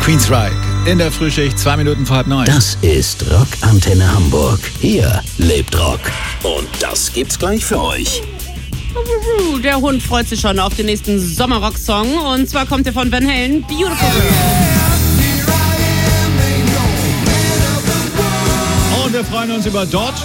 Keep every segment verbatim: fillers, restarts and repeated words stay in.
Queensryche in der Frühschicht, zwei Minuten vor halb neun. Das ist Rock Antenne Hamburg. Hier lebt Rock. Und das gibt's gleich für euch. Der Hund freut sich schon auf den nächsten Sommerrock-Song. Und zwar kommt er von Van Halen, Beautiful Girl. Und wir freuen uns über Daughtry.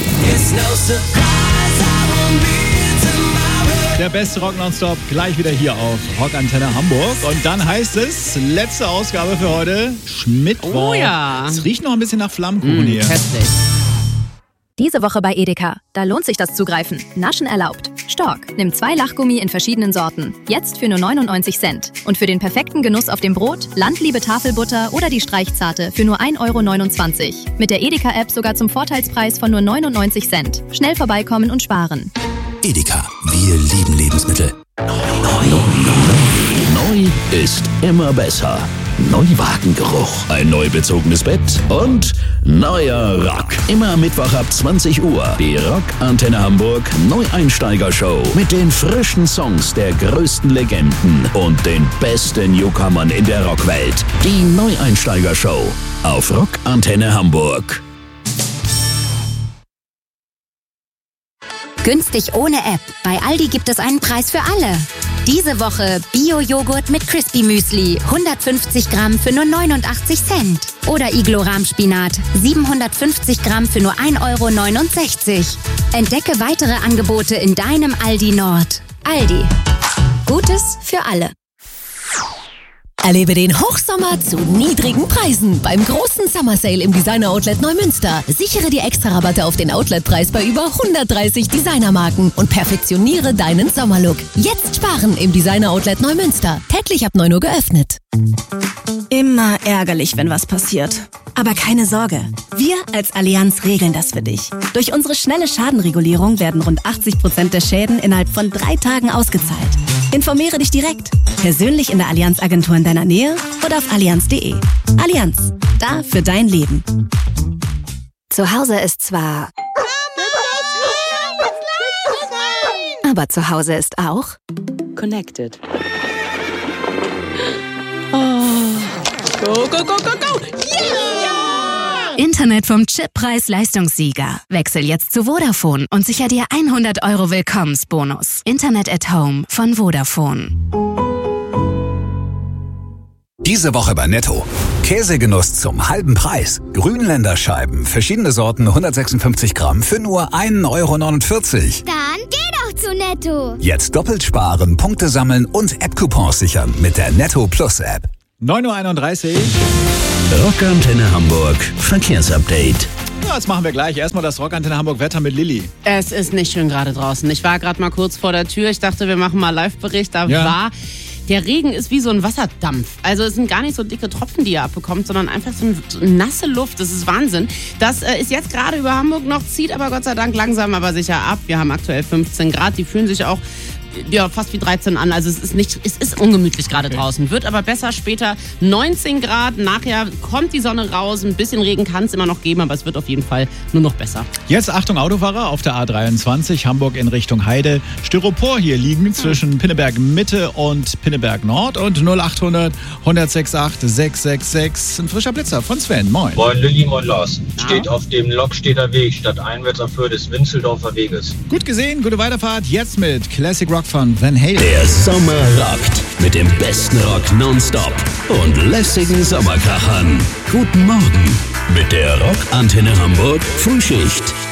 Der beste Rock nonstop gleich wieder hier auf Rock Antenne Hamburg. Und dann heißt es, letzte Ausgabe für heute, Schmittwoch. Oh ja. Es riecht noch ein bisschen nach Flammkuchen mmh, hier. Köstlich. Diese Woche bei Edeka. Da lohnt sich das Zugreifen. Naschen erlaubt. Stork nimmt zwei Lachgummi in verschiedenen Sorten. Jetzt für nur neunundneunzig Cent. Und für den perfekten Genuss auf dem Brot, Landliebe Tafelbutter oder die Streichzarte für nur ein Euro neunundzwanzig. Mit der Edeka-App sogar zum Vorteilspreis von nur neunundneunzig Cent. Schnell vorbeikommen und sparen. Edeka, wir lieben Lebensmittel. Neu, neu, neu. Neu ist immer besser. Neuwagengeruch, ein neu bezogenes Bett und neuer Rock. Immer Mittwoch ab zwanzig Uhr. Die Rock Antenne Hamburg Neueinsteiger-Show mit den frischen Songs der größten Legenden und den besten Newcomern in der Rockwelt. Die Neueinsteiger-Show auf Rock Antenne Hamburg. Günstig ohne App. Bei Aldi gibt es einen Preis für alle. Diese Woche Bio-Joghurt mit Crispy Müsli, hundertfünfzig Gramm für nur neunundachtzig Cent. Oder Iglo-Rahmspinat, siebenhundertfünfzig Gramm für nur ein Euro neunundsechzig. Entdecke weitere Angebote in deinem Aldi Nord. Aldi. Gutes für alle. Erlebe den Hochsommer zu niedrigen Preisen beim großen Summer Sale im Designer Outlet Neumünster. Sichere dir extra Rabatte auf den Outletpreis bei über hundertdreißig Designermarken und perfektioniere deinen Sommerlook. Jetzt sparen im Designer Outlet Neumünster. Täglich ab neun Uhr geöffnet. Immer ärgerlich, wenn was passiert. Aber keine Sorge, wir als Allianz regeln das für dich. Durch unsere schnelle Schadenregulierung werden rund achtzig Prozent der Schäden innerhalb von drei Tagen ausgezahlt. Informiere dich direkt, persönlich in der Allianz-Agentur in deiner Nähe oder auf allianz punkt de. Allianz, da für dein Leben. Zu Hause ist zwar... Aber zu Hause ist auch... Connected. Oh. Go, go, go, go, go! Yeah! Internet vom Chippreis-Leistungssieger. Wechsel jetzt zu Vodafone und sicher dir hundert Euro Willkommensbonus. Internet at Home von Vodafone. Diese Woche bei Netto. Käsegenuss zum halben Preis. Grünländer Scheiben, verschiedene Sorten, hundertsechsundfünfzig Gramm für nur ein Euro neunundvierzig. Dann geh doch zu Netto. Jetzt doppelt sparen, Punkte sammeln und App-Coupons sichern mit der Netto Plus App. neun Uhr einunddreißig. Rock Antenne Hamburg Verkehrsupdate. Ja, das machen wir gleich. Erstmal das Rock Antenne Hamburg Wetter mit Lilly. Es ist nicht schön gerade draußen. Ich war gerade mal kurz vor der Tür. Ich dachte, wir machen mal Live-Bericht. Da ja. war... Der Regen ist wie so ein Wasserdampf. Also es sind gar nicht so dicke Tropfen, die ihr abbekommt, sondern einfach so, ein, so eine nasse Luft. Das ist Wahnsinn. Das äh, ist jetzt gerade über Hamburg noch, zieht aber Gott sei Dank langsam aber sicher ab. Wir haben aktuell fünfzehn Grad. Die fühlen sich auch ja, fast wie dreizehn an. Also es ist nicht, es ist ungemütlich gerade okay. draußen. Wird aber besser später. neunzehn Grad. Nachher kommt die Sonne raus. Ein bisschen Regen kann es immer noch geben, aber es wird auf jeden Fall nur noch besser. Jetzt Achtung Autofahrer auf der A dreiundzwanzig, Hamburg in Richtung Heide. Styropor hier liegen zwischen Pinneberg Mitte und Pinneberg Nord und null achthundert, hundertachtundsechzig, sechshundertsechsundsechzig. Ein frischer Blitzer von Sven. Moin. Moin Lilly, moin Lars. Steht auf dem Lokstedter Weg statt einwärts auf Höhe des Winzeldorfer Weges. Gut gesehen, gute Weiterfahrt. Jetzt mit Classic Rock von Van Halen. Der Sommer rockt mit dem besten Rock nonstop und lässigen Sommerkrachern. Guten Morgen mit der Rock Antenne Hamburg Frühschicht.